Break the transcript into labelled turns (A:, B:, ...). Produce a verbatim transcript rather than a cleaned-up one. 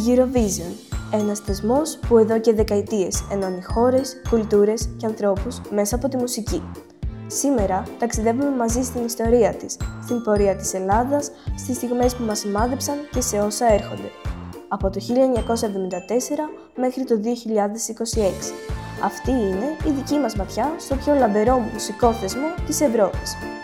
A: Eurovision, ένας θεσμός που εδώ και δεκαετίες ενώνει χώρες, κουλτούρες και ανθρώπους μέσα από τη μουσική. Σήμερα ταξιδεύουμε μαζί στην ιστορία της, στην πορεία της Ελλάδας, στις στιγμές που μας σημάδεψαν και σε όσα έρχονται. Από το χίλια εννιακόσια εβδομήντα τέσσερα μέχρι το δύο χιλιάδες είκοσι έξι. Αυτή είναι η δική μας ματιά στο πιο λαμπερό μουσικό θεσμό της Ευρώπης.